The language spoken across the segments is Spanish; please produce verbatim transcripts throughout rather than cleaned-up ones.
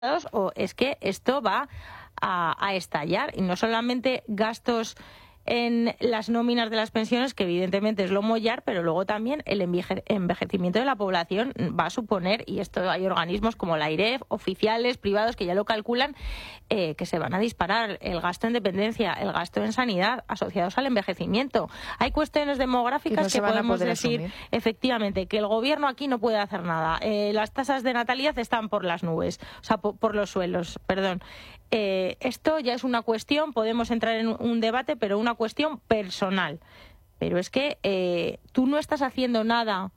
o es que esto va a, a estallar, y no solamente gastos en las nóminas de las pensiones, que evidentemente es lo mollar, pero luego también el enveje envejecimiento de la población va a suponer, y esto hay organismos como la AIREF, oficiales, privados, que ya lo calculan, eh, que se van a disparar el gasto en dependencia, el gasto en sanidad, asociados al envejecimiento. Hay cuestiones demográficas que, no que podemos decir, asumir. efectivamente, que el gobierno aquí no puede hacer nada. Eh, las tasas de natalidad están por las nubes, o sea, por, por los suelos, perdón. Eh, esto ya es una cuestión, podemos entrar en un debate, pero una cuestión personal. Pero es que eh, tú no estás haciendo nada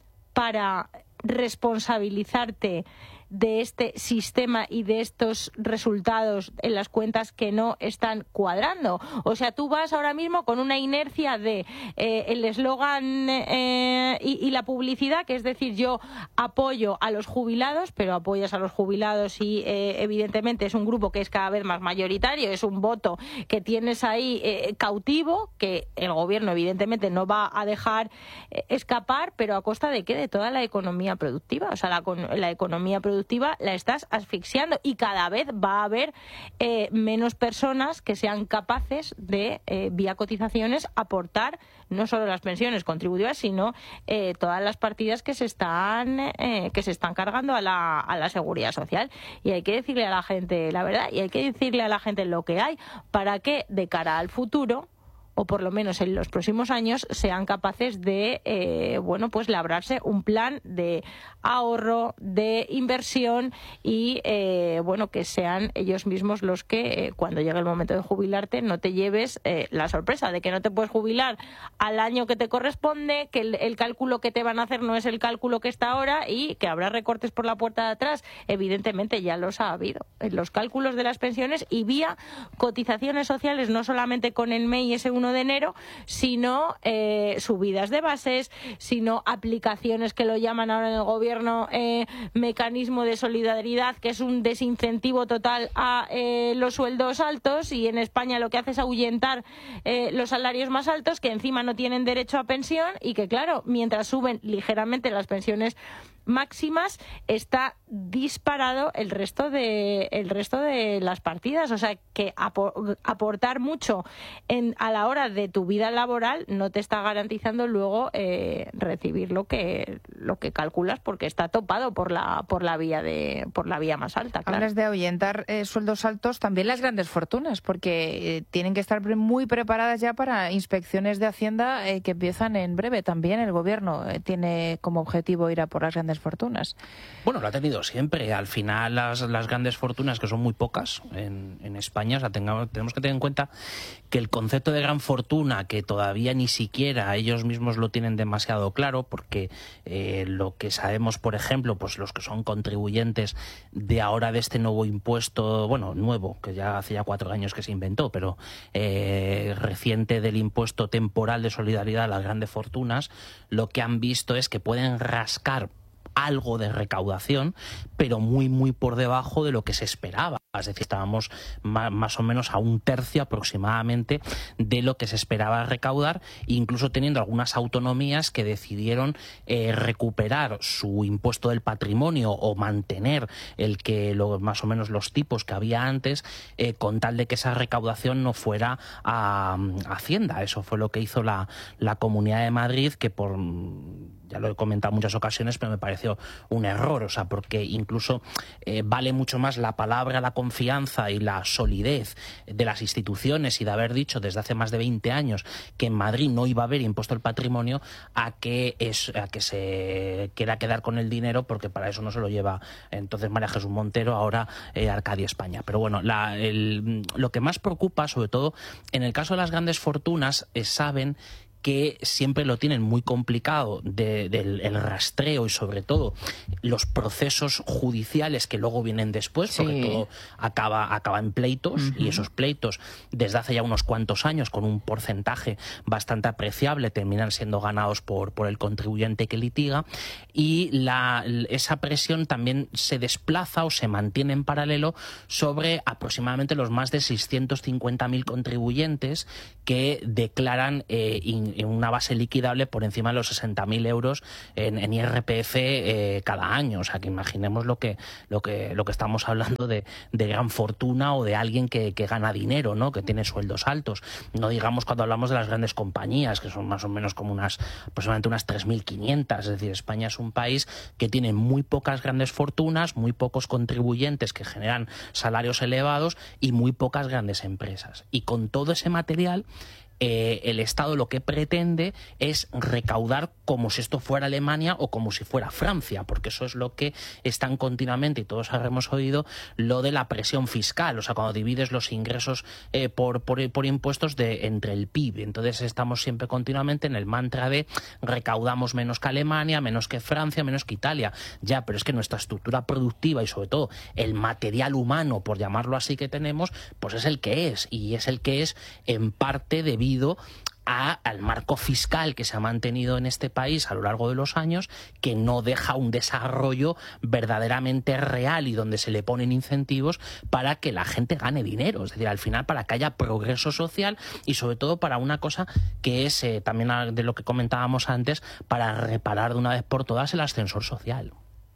para responsabilizarte de este sistema y de estos resultados en las cuentas que no están cuadrando. O sea, tú vas ahora mismo con una inercia de eh, el eslogan eh, y, y la publicidad, que es decir, yo apoyo a los jubilados, pero apoyas a los jubilados y eh, evidentemente es un grupo que es cada vez más mayoritario, es un voto que tienes ahí eh, cautivo, que el gobierno evidentemente no va a dejar eh, escapar, pero a costa de qué, de toda la economía productiva. O sea, la, la economía productiva la estás asfixiando, y cada vez va a haber eh, menos personas que sean capaces de, eh, vía cotizaciones, aportar no solo las pensiones contributivas, sino eh, todas las partidas que se están eh, que se están cargando a la, a la seguridad social. Y hay que decirle a la gente la verdad, y hay que decirle a la gente lo que hay, para que de cara al futuro, o por lo menos en los próximos años, sean capaces de eh, bueno, pues labrarse un plan de ahorro, de inversión, y eh, bueno, que sean ellos mismos los que eh, cuando llegue el momento de jubilarte no te lleves eh, la sorpresa de que no te puedes jubilar al año que te corresponde, que el, el cálculo que te van a hacer no es el cálculo que está ahora, y que habrá recortes por la puerta de atrás. Evidentemente ya los ha habido en los cálculos de las pensiones, y vía cotizaciones sociales, no solamente con el M E I ese uno de enero, sino eh, subidas de bases, sino aplicaciones que lo llaman ahora en el gobierno eh, mecanismo de solidaridad, que es un desincentivo total a eh, los sueldos altos, y en España lo que hace es ahuyentar eh, los salarios más altos, que encima no tienen derecho a pensión, y que claro, mientras suben ligeramente las pensiones máximas, está disparado el resto de el resto de las partidas. O sea, que apor, aportar mucho en, a la hora de tu vida laboral no te está garantizando luego eh, recibir lo que lo que calculas, porque está topado por la por la vía de por la vía más alta. Claro. Hablas de ahuyentar eh, sueldos altos, también las grandes fortunas, porque eh, tienen que estar muy preparadas ya para inspecciones de Hacienda eh, que empiezan en breve. También el gobierno eh, tiene como objetivo ir a por las grandes fortunas. Bueno, lo ha tenido siempre. Al final las, las grandes fortunas, que son muy pocas en, en España, o sea, tengamos, tenemos que tener en cuenta que el concepto de gran fortuna, que todavía ni siquiera ellos mismos lo tienen demasiado claro, porque eh, lo que sabemos, por ejemplo, pues los que son contribuyentes de ahora de este nuevo impuesto, bueno, nuevo, que ya hace ya cuatro años que se inventó, pero eh, reciente, del impuesto temporal de solidaridad a las grandes fortunas, lo que han visto es que pueden rascar algo de recaudación, pero muy, muy por debajo de lo que se esperaba. Es decir, estábamos más, más o menos a un tercio aproximadamente de lo que se esperaba recaudar, incluso teniendo algunas autonomías que decidieron eh, recuperar su impuesto del patrimonio o mantener el que lo, más o menos los tipos que había antes, eh, con tal de que esa recaudación no fuera a, a Hacienda. Eso fue lo que hizo la, la Comunidad de Madrid, que por... ya lo he comentado en muchas ocasiones, pero me pareció un error, o sea, porque incluso eh, vale mucho más la palabra, la confianza y la solidez de las instituciones, y de haber dicho desde hace más de veinte años que en Madrid no iba a haber impuesto al patrimonio, a que, es, a que se quiera quedar con el dinero, porque para eso no se lo lleva entonces María Jesús Montero, ahora eh, Arcadio España. Pero bueno, la, el, lo que más preocupa, sobre todo en el caso de las grandes fortunas, es saben que siempre lo tienen muy complicado de, del el rastreo, y sobre todo los procesos judiciales que luego vienen después, sí. porque todo acaba, acaba en pleitos, uh-huh. y esos pleitos desde hace ya unos cuantos años, con un porcentaje bastante apreciable, terminan siendo ganados por, por el contribuyente que litiga, y la, esa presión también se desplaza o se mantiene en paralelo sobre aproximadamente los más de seiscientos cincuenta mil contribuyentes que declaran eh, in, una base liquidable por encima de los sesenta mil euros en, en I R P F eh, cada año. O sea, que imaginemos lo que lo que lo que estamos hablando de, de gran fortuna o de alguien que, que gana dinero, ¿no? Que tiene sueldos altos. No digamos cuando hablamos de las grandes compañías, que son más o menos como unas aproximadamente unas tres mil quinientas. Es decir, España es un país que tiene muy pocas grandes fortunas, muy pocos contribuyentes que generan salarios elevados y muy pocas grandes empresas. Y con todo ese material, Eh, el Estado lo que pretende es recaudar como si esto fuera Alemania o como si fuera Francia, porque eso es lo que están continuamente, y todos habremos oído, lo de la presión fiscal, o sea, cuando divides los ingresos eh, por, por, por impuestos de entre el P I B. Entonces estamos siempre continuamente en el mantra de recaudamos menos que Alemania, menos que Francia, menos que Italia. Ya, pero es que nuestra estructura productiva y sobre todo el material humano, por llamarlo así, que tenemos, pues es el que es, y es el que es en parte debido A, al marco fiscal que se ha mantenido en este país a lo largo de los años, que no deja un desarrollo verdaderamente real y donde se le ponen incentivos para que la gente gane dinero, es decir, al final para que haya progreso social y sobre todo para una cosa que es eh, también de lo que comentábamos antes, para reparar de una vez por todas el ascensor social.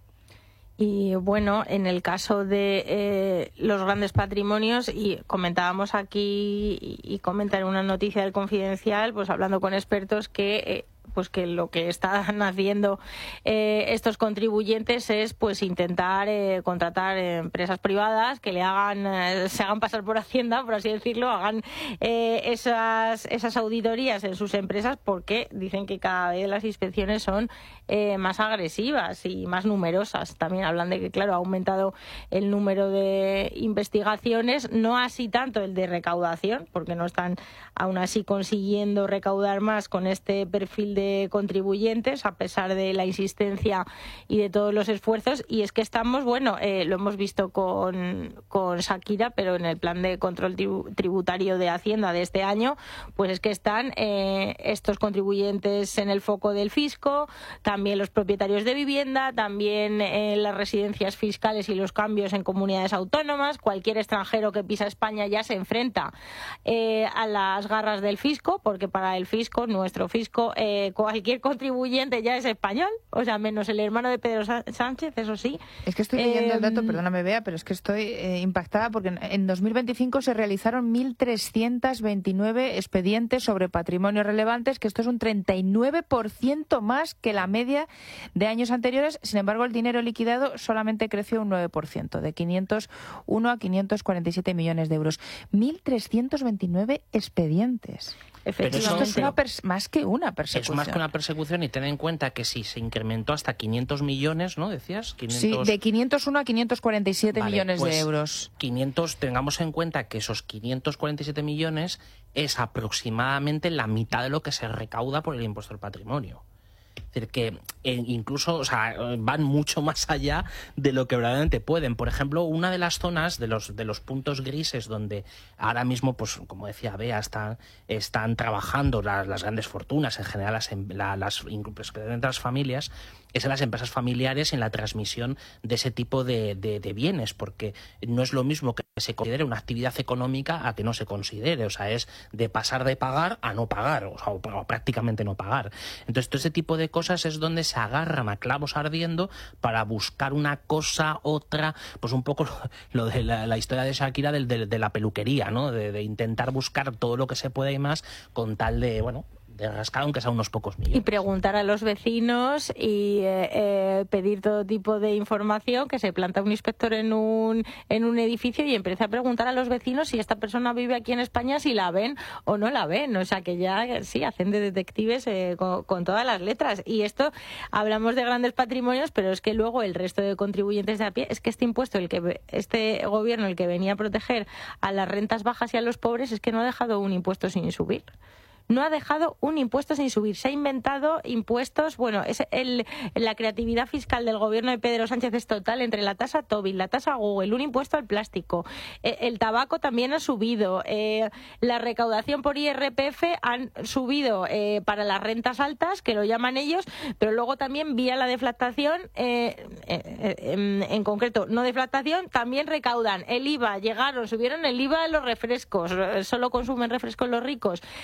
Y bueno, en el caso de eh, los grandes patrimonios, y comentábamos aquí y, y comentar en una noticia del Confidencial, pues hablando con expertos, que eh, pues que lo que están haciendo eh, estos contribuyentes es pues intentar eh, contratar eh, empresas privadas que le hagan eh, se hagan pasar por Hacienda, por así decirlo, hagan eh, esas esas auditorías en sus empresas, porque dicen que cada vez las inspecciones son eh, más agresivas y más numerosas. También hablan de que, claro, ha aumentado el número de investigaciones, no así tanto el de recaudación, porque no están aún así consiguiendo recaudar más con este perfil de contribuyentes, a pesar de la insistencia y de todos los esfuerzos. Y es que estamos, bueno, eh, lo hemos visto con, con Shakira, pero en el plan de control tributario de Hacienda de este año, pues es que están eh, estos contribuyentes en el foco del fisco, también los propietarios de vivienda, también eh, las residencias fiscales y los cambios en comunidades autónomas. Cualquier extranjero que pisa España ya se enfrenta eh, a las garras del fisco, porque para el fisco, nuestro fisco, eh, cualquier contribuyente ya es español, o sea, menos el hermano de Pedro Sánchez, eso sí. Es que estoy leyendo eh, el dato, perdóname, Bea, pero es que estoy eh, impactada porque en, en dos mil veinticinco se realizaron mil trescientos veintinueve expedientes sobre patrimonios relevantes, que esto es un treinta y nueve por ciento más que la media de años anteriores. Sin embargo, el dinero liquidado solamente creció un nueve por ciento, de quinientos uno a quinientos cuarenta y siete millones de euros. mil trescientos veintinueve expedientes. Efectivamente. Esto es una pers- más que una persecución. Es más que una persecución, y ten en cuenta que si se incrementó hasta quinientos millones, ¿no? Decías. quinientos... Sí, de quinientos uno a quinientos cuarenta y siete vale, millones pues de euros. quinientos, tengamos en cuenta que esos quinientos cuarenta y siete millones es aproximadamente la mitad de lo que se recauda por el impuesto al patrimonio. Es decir, que eh, incluso, o sea, van mucho más allá de lo que verdaderamente pueden. Por ejemplo, una de las zonas, de los de los puntos grises donde ahora mismo, pues como decía Bea, están, están trabajando las, las grandes fortunas, en general las, la, las, las familias, es en las empresas familiares, en la transmisión de ese tipo de, de, de bienes, porque no es lo mismo que se considere una actividad económica a que no se considere. O sea, es de pasar de pagar a no pagar, o sea, o, o prácticamente no pagar. Entonces, todo ese tipo de cosas es donde se agarran a clavos ardiendo para buscar una cosa, otra, pues un poco lo de la, la historia de Shakira de, de, de la peluquería, ¿no? De, de intentar buscar todo lo que se puede y más con tal de, bueno, de rascar aunque sea unos pocos millones. Y preguntar a los vecinos y eh, eh, pedir todo tipo de información, que se planta un inspector en un en un edificio y empieza a preguntar a los vecinos si esta persona vive aquí en España, si la ven o no la ven. O sea, que ya sí, hacen de detectives eh, con, con todas las letras. Y esto, hablamos de grandes patrimonios, pero es que luego el resto de contribuyentes de a pie, es que este impuesto, el que este gobierno, el que venía a proteger a las rentas bajas y a los pobres, es que no ha dejado un impuesto sin subir. No ha dejado un impuesto sin subir. Se ha inventado impuestos. Bueno, es el, la creatividad fiscal del gobierno de Pedro Sánchez es total, entre la tasa Tobin, la tasa Google, un impuesto al plástico. Eh, el tabaco también ha subido. Eh, la recaudación por I R P F han subido eh, para las rentas altas, que lo llaman ellos, pero luego también vía la deflactación, eh, eh, en, en concreto, no deflactación, también recaudan el I V A. Llegaron, subieron el I V A a los refrescos. Solo consumen refrescos los ricos. Las primas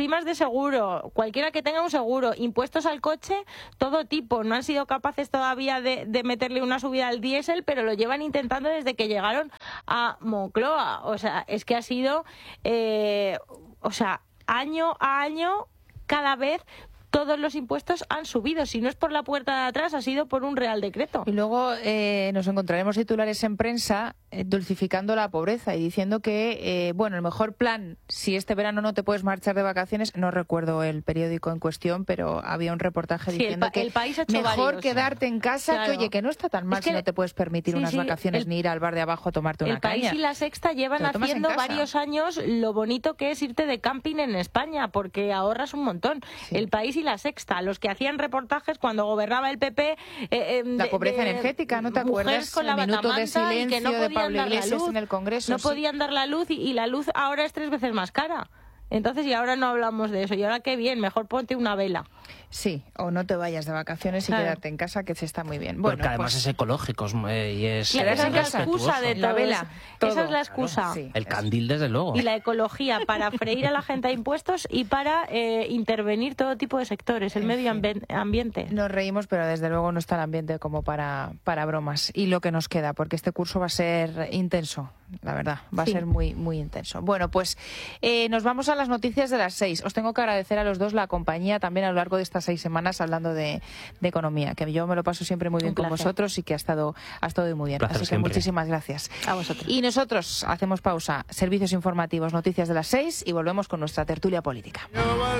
primas de seguro, cualquiera que tenga un seguro, impuestos al coche, todo tipo. No han sido capaces todavía de, de meterle una subida al diésel, pero lo llevan intentando desde que llegaron a Moncloa. O sea, es que ha sido, eh, o sea, año a año, cada vez todos los impuestos han subido. Si no es por la puerta de atrás, ha sido por un Real Decreto. Y luego eh, nos encontraremos titulares en prensa eh, dulcificando la pobreza y diciendo que, eh, bueno, el mejor plan, si este verano no te puedes marchar de vacaciones, no recuerdo el periódico en cuestión, pero había un reportaje sí, diciendo el, que el país ha hecho mejor varios. quedarte en casa, claro. que oye, que no está tan mal es que si no te puedes permitir sí, unas sí, vacaciones el, ni ir al bar de abajo a tomarte una el caña. El país y la Sexta llevan haciendo varios años lo bonito que es irte de camping en España, porque ahorras un montón. Sí. El país y la Sexta, los que hacían reportajes cuando gobernaba el P P... Eh, eh, la de, pobreza de, energética, ¿no te acuerdas? Con la el minuto de silencio que no de Pablo Iglesias luz, en el Congreso. No sí. podían dar la luz y, y la luz ahora es tres veces más cara. Entonces, y ahora no hablamos de eso. Y ahora qué bien, mejor ponte una vela. Sí, o no te vayas de vacaciones y claro. quedarte en casa, que se está muy bien. Bueno, porque además pues, es ecológico eh, y es... Y esa es la excusa de la vela. Todo. Esa es la excusa. Claro, sí, el candil, desde luego. Y la ecología para freír a la gente a impuestos y para eh, intervenir todo tipo de sectores, el en medio fin. ambiente. Nos reímos, pero desde luego no está el ambiente como para, para bromas. Y lo que nos queda, porque este curso va a ser intenso, la verdad, va sí. a ser muy, muy intenso. Bueno, pues eh, nos vamos a las noticias de las seis. Os tengo que agradecer a los dos la compañía también a lo largo de estas seis semanas hablando de, de economía, que yo me lo paso siempre muy bien con vosotros y que ha estado, ha estado muy bien. Placer Así que siempre. muchísimas gracias. A vosotros. Y nosotros hacemos pausa, servicios informativos, noticias de las seis y volvemos con nuestra tertulia política.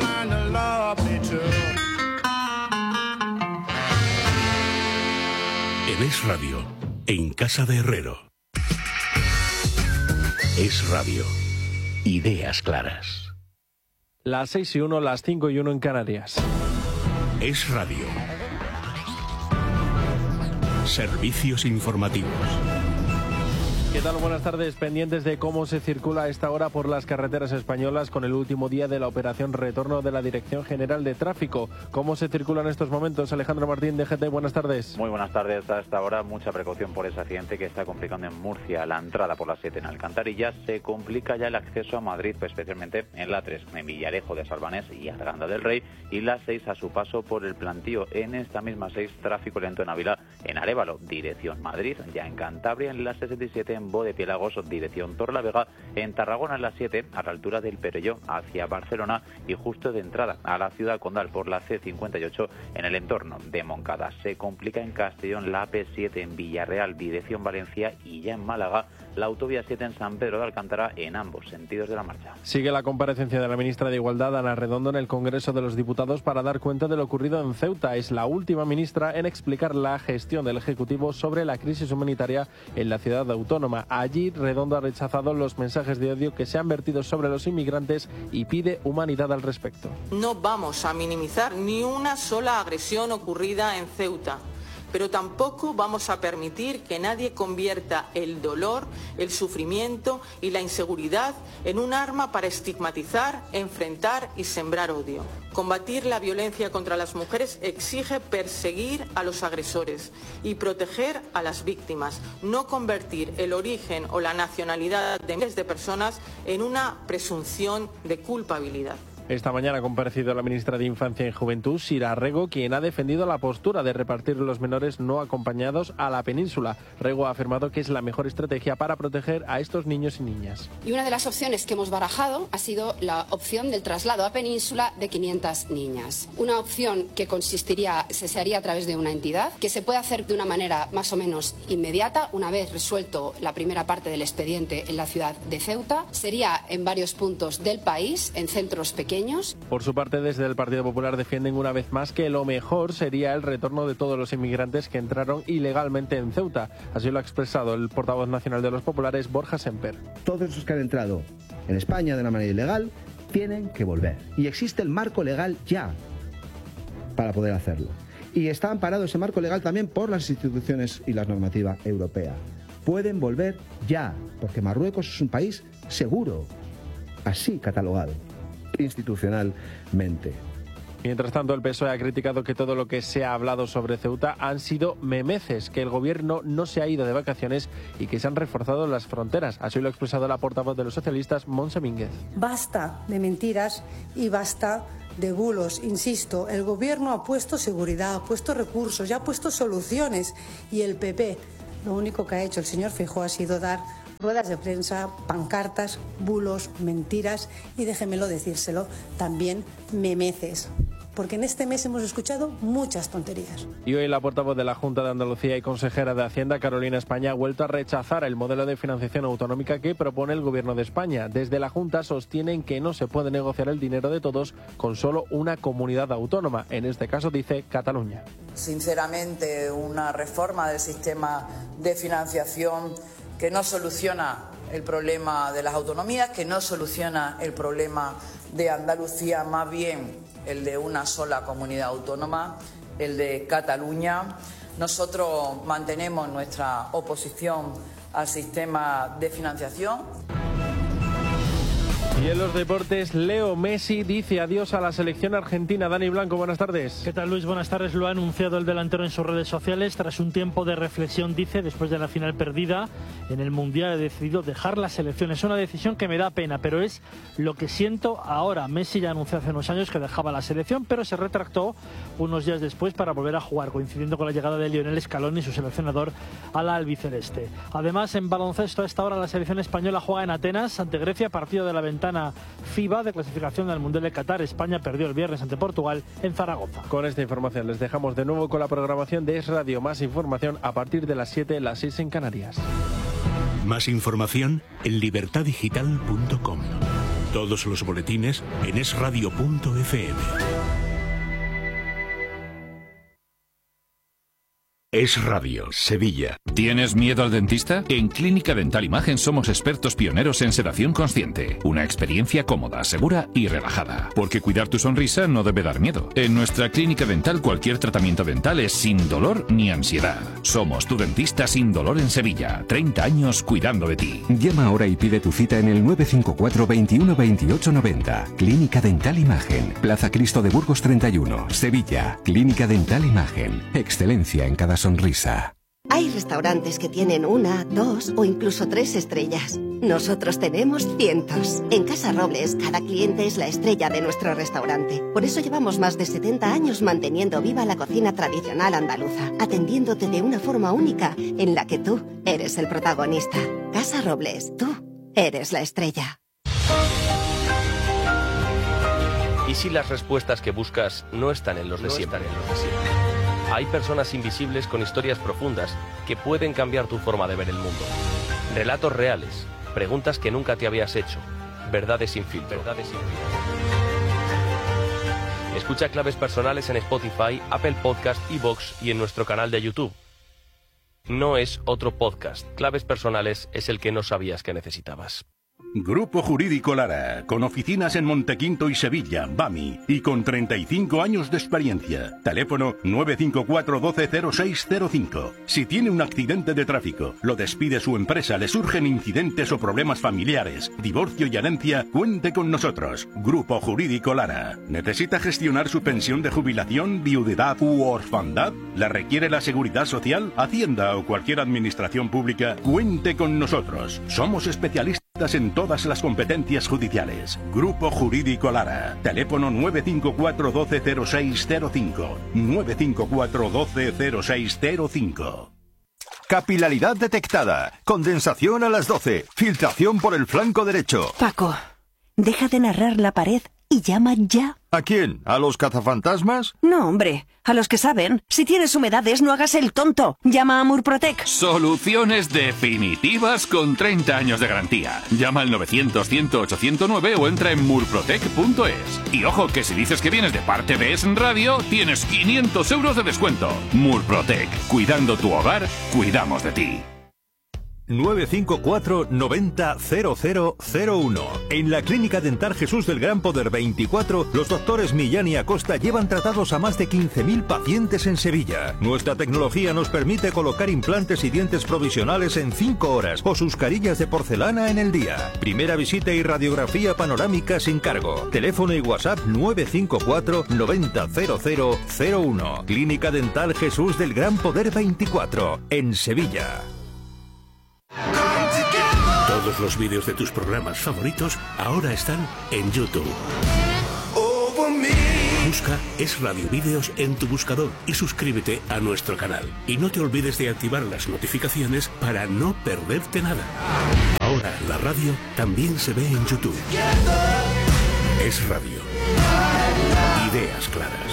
En Es Radio, en Casa de Herrero. Es Radio. Ideas claras. Las seis y uno, las cinco y uno en Canarias. Es Radio. Servicios informativos. ¿Qué tal? Buenas tardes. Pendientes de cómo se circula a esta hora por las carreteras españolas con el último día de la operación retorno de la Dirección General de Tráfico. ¿Cómo se circula en estos momentos? Alejandro Martín, de G T, buenas tardes. Muy buenas tardes. A esta hora mucha precaución por ese accidente que está complicando en Murcia. La entrada por la siete en Alcantarilla, se complica ya el acceso a Madrid, especialmente en la tres, en Villarejo de Salvanés y Arganda del Rey, y la seis a su paso por el Plantío. En esta misma seis, tráfico lento en Ávila, en Arévalo, dirección Madrid, ya en Cantabria, en la sesenta y siete en Bodepiélagos, dirección Torlavega, en Tarragona en la siete, a la altura del Perelló, hacia Barcelona, y justo de entrada a la ciudad condal por la C cincuenta y ocho en el entorno de Moncada. Se complica en Castellón la A P siete en Villarreal, dirección Valencia, y ya en Málaga la autovía siete en San Pedro de Alcántara, en ambos sentidos de la marcha. Sigue la comparecencia de la ministra de Igualdad, Ana Redondo, en el Congreso de los Diputados para dar cuenta de lo ocurrido en Ceuta. Es la última ministra en explicar la gestión del Ejecutivo sobre la crisis humanitaria en la ciudad autónoma. Allí, Redondo ha rechazado los mensajes de odio que se han vertido sobre los inmigrantes y pide humanidad al respecto. No vamos a minimizar ni una sola agresión ocurrida en Ceuta, pero tampoco vamos a permitir que nadie convierta el dolor, el sufrimiento y la inseguridad en un arma para estigmatizar, enfrentar y sembrar odio. Combatir la violencia contra las mujeres exige perseguir a los agresores y proteger a las víctimas, no convertir el origen o la nacionalidad de miles de personas en una presunción de culpabilidad. Esta mañana ha comparecido la ministra de Infancia y Juventud, Sira Rego, quien ha defendido la postura de repartir los menores no acompañados a la península. Rego ha afirmado que es la mejor estrategia para proteger a estos niños y niñas. Y una de las opciones que hemos barajado ha sido la opción del traslado a península de quinientas niñas. Una opción que consistiría, se, se haría a través de una entidad, que se puede hacer de una manera más o menos inmediata, una vez resuelto la primera parte del expediente en la ciudad de Ceuta. Sería en varios puntos del país, en centros pequeños. Por su parte, desde el Partido Popular defienden una vez más que lo mejor sería el retorno de todos los inmigrantes que entraron ilegalmente en Ceuta. Así lo ha expresado el portavoz nacional de los populares, Borja Semper. Todos los que han entrado en España de una manera ilegal tienen que volver. Y existe el marco legal ya para poder hacerlo. Y está amparado ese marco legal también por las instituciones y la normativa europea. Pueden volver ya, porque Marruecos es un país seguro, así catalogado institucionalmente. Mientras tanto, el P S O E ha criticado que todo lo que se ha hablado sobre Ceuta han sido memeces, que el gobierno no se ha ido de vacaciones y que se han reforzado las fronteras. Así lo ha expresado la portavoz de los socialistas, Montse Mínguez. Basta de mentiras y basta de bulos. Insisto, el gobierno ha puesto seguridad, ha puesto recursos, ya ha puesto soluciones, y el P P, lo único que ha hecho el señor Feijóo ha sido dar ruedas de prensa, pancartas, bulos, mentiras y, déjemelo decírselo, también memeces. Porque en este mes hemos escuchado muchas tonterías. Y hoy la portavoz de la Junta de Andalucía y consejera de Hacienda, Carolina España, ha vuelto a rechazar el modelo de financiación autonómica que propone el Gobierno de España. Desde la Junta sostienen que no se puede negociar el dinero de todos con solo una comunidad autónoma. En este caso, dice Cataluña. Sinceramente, una reforma del sistema de financiación que no soluciona el problema de las autonomías, que no soluciona el problema de Andalucía, más bien el de una sola comunidad autónoma, el de Cataluña. Nosotros mantenemos nuestra oposición al sistema de financiación. Y en los deportes, Leo Messi dice adiós a la selección argentina. Dani Blanco, buenas tardes. ¿Qué tal, Luis? Buenas tardes. Lo ha anunciado el delantero en sus redes sociales. Tras un tiempo de reflexión, dice, después de la final perdida en el Mundial, he decidido dejar la selección. Es una decisión que me da pena, pero es lo que siento ahora. Messi ya anunció hace unos años que dejaba la selección, pero se retractó unos días después para volver a jugar, coincidiendo con la llegada de Lionel Scaloni, su seleccionador, a la albiceleste. Además, en baloncesto, a esta hora la selección española juega en Atenas ante Grecia, partido de la ventana FIBA de clasificación del Mundial de Qatar. España perdió el viernes ante Portugal en Zaragoza. Con esta información les dejamos de nuevo con la programación de Es Radio. Más información a partir de las siete, las seis en Canarias. Más información en libertad digital punto com. Todos los boletines en es radio punto efe eme. Es Radio, Sevilla. ¿Tienes miedo al dentista? En Clínica Dental Imagen somos expertos pioneros en sedación consciente. Una experiencia cómoda, segura y relajada. Porque cuidar tu sonrisa no debe dar miedo. En nuestra clínica dental cualquier tratamiento dental es sin dolor ni ansiedad. Somos tu dentista sin dolor en Sevilla. treinta años cuidando de ti. Llama ahora y pide tu cita en el nueve cinco cuatro, veintiuno, veintiocho, noventa. Clínica Dental Imagen. Plaza Cristo de Burgos treinta y uno, Sevilla. Clínica Dental Imagen. Excelencia en cada sonrisa. Hay restaurantes que tienen una, dos o incluso tres estrellas. Nosotros tenemos cientos. En Casa Robles, cada cliente es la estrella de nuestro restaurante. Por eso llevamos más de setenta años manteniendo viva la cocina tradicional andaluza, atendiéndote de una forma única en la que tú eres el protagonista. Casa Robles, tú eres la estrella. ¿Y si las respuestas que buscas no están en los de siempre? Hay personas invisibles con historias profundas que pueden cambiar tu forma de ver el mundo. Relatos reales, preguntas que nunca te habías hecho, verdades sin filtro. Verdades sin filtro. Escucha Claves Personales en Spotify, Apple Podcast, iVoox y en nuestro canal de YouTube. No es otro podcast. Claves Personales es el que no sabías que necesitabas. Grupo Jurídico Lara, con oficinas en Montequinto y Sevilla, Bami, y con treinta y cinco años de experiencia. Teléfono nueve cinco cuatro, uno dos cero seis cero cinco. Si tiene un accidente de tráfico, lo despide su empresa, le surgen incidentes o problemas familiares, divorcio y herencia, cuente con nosotros. Grupo Jurídico Lara. ¿Necesita gestionar su pensión de jubilación, viudedad u orfandad? ¿La requiere la Seguridad Social, Hacienda o cualquier administración pública? Cuente con nosotros. Somos especialistas en todas las competencias judiciales. Grupo Jurídico Lara. Teléfono nueve cinco cuatro, uno dos cero seis cero cinco. nueve cinco cuatro, uno dos cero seis cero cinco. Capilaridad detectada. Condensación a las doce. Filtración por el flanco derecho. Paco, deja de narrar la pared y llama ya. ¿A quién? ¿A los cazafantasmas? No, hombre, a los que saben. Si tienes humedades, no hagas el tonto. Llama a Murprotec. Soluciones definitivas con treinta años de garantía. Llama al novecientos, cien, ocho cero nueve o entra en murprotec punto es. Y ojo, que si dices que vienes de parte de Es Radio, tienes quinientos euros de descuento. Murprotec. Cuidando tu hogar, cuidamos de ti. nueve cinco cuatro noventa cero cero cero uno. En la Clínica Dental Jesús del Gran Poder veinticuatro, los doctores Millán y Acosta llevan tratados a más de quince mil pacientes en Sevilla. Nuestra tecnología nos permite colocar implantes y dientes provisionales en cinco horas o sus carillas de porcelana en el día. Primera visita y radiografía panorámica sin cargo. Teléfono y WhatsApp nueve cinco cuatro noventa cero cero cero uno. Clínica Dental Jesús del Gran Poder veinticuatro, en Sevilla. Todos los vídeos de tus programas favoritos ahora están en YouTube. Busca Es Radio Vídeos en tu buscador y suscríbete a nuestro canal. Y no te olvides de activar las notificaciones para no perderte nada. Ahora la radio también se ve en YouTube. Es Radio. Ideas claras.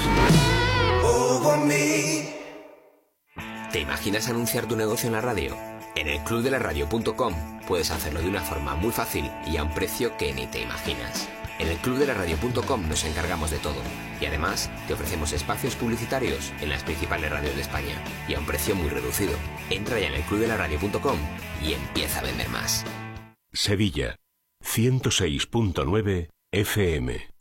¿Te imaginas anunciar tu negocio en la radio? En el club de la radio punto com puedes hacerlo de una forma muy fácil y a un precio que ni te imaginas. En el club de la radio punto com nos encargamos de todo y además te ofrecemos espacios publicitarios en las principales radios de España y a un precio muy reducido. Entra ya en el club de la radio punto com y empieza a vender más. Sevilla, ciento seis punto nueve F M.